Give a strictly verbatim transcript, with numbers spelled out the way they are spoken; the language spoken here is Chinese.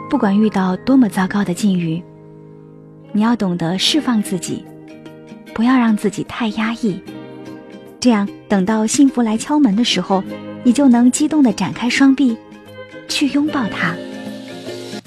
不管遇到多么糟糕的境遇，你要懂得释放自己，不要让自己太压抑，这样等到幸福来敲门的时候，你就能激动地展开双臂去拥抱它。